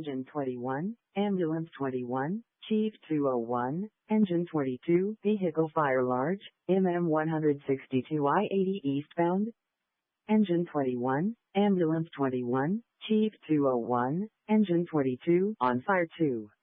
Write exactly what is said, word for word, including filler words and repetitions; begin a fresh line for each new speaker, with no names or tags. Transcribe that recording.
Engine twenty-one, Ambulance twenty-one, Chief two oh one, Engine twenty-two, Vehicle Fire Large, M M one sixty-two I eighty eastbound. Engine twenty-one, Ambulance twenty-one, Chief two oh one, Engine twenty-two, on fire two.